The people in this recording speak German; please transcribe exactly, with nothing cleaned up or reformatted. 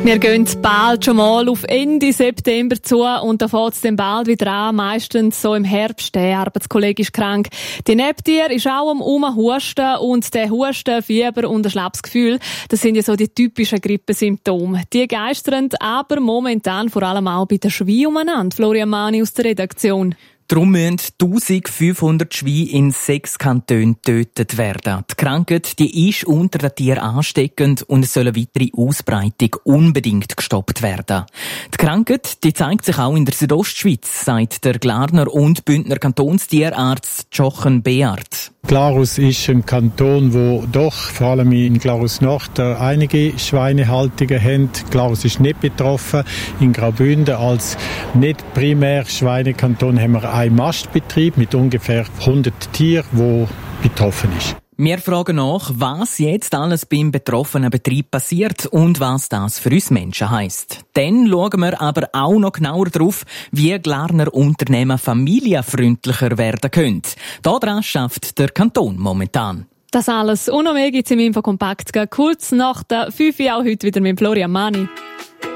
Wir gehen bald schon mal auf Ende September zu und da fängt es dann bald wieder an, meistens so im Herbst. Der Arbeitskollege ist krank. Die Nebtier ist auch am Umhusten und der Husten, Fieber und ein schlappes Gefühl, das sind ja so die typischen Grippesymptome. Die geistern aber momentan vor allem auch bei den Schweinen umeinander. Florian Mani aus der Redaktion. Darum müssen eintausendfünfhundert Schweine in sechs Kantonen getötet werden. Die Krankheit die ist unter den Tieren ansteckend und es soll eine weitere Ausbreitung unbedingt gestoppt werden. Die Krankheit die zeigt sich auch in der Südostschweiz, sagt der Glarner und Bündner Kantonstierarzt Jochen Beard. Glarus ist ein Kanton, wo doch vor allem in Glarus Nord einige Schweinehaltungen haben. Glarus ist nicht betroffen. In Graubünden als nicht primär Schweinekanton haben wir einen Mastbetrieb mit ungefähr hundert Tieren, wo betroffen ist. Wir fragen nach, was jetzt alles beim betroffenen Betrieb passiert und was das für uns Menschen heisst. Dann schauen wir aber auch noch genauer darauf, wie Glarner Unternehmen familienfreundlicher werden können. Daran schafft der Kanton momentan. Das alles und noch mehr gibt's im Infokompakt kurz nach der fünf Uhr auch heute wieder mit Florian Mani.